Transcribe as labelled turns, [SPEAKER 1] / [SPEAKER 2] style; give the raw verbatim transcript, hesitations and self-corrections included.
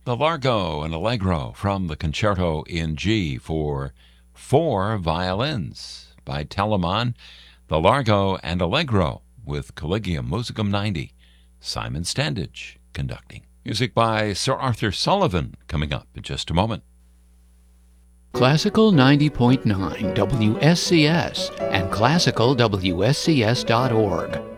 [SPEAKER 1] The Largo and Allegro from the Concerto in G for four violins by Telemann. The Largo and Allegro with Collegium Musicum ninety. Simon Standage conducting. Music by Sir Arthur Sullivan coming up in just a moment.
[SPEAKER 2] Classical ninety point nine W S C S and classical W S C S dot org.